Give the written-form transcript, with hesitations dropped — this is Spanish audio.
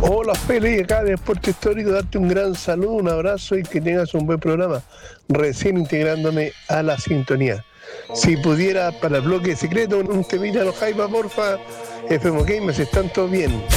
Hola Feli, acá de Deporte Histórico, darte un gran saludo, un abrazo y que tengas un buen programa. Recién integrándome a la sintonía. Si pudiera para el bloque secreto un temita a los Jaiba, porfa, FM Gamers, están todos bien.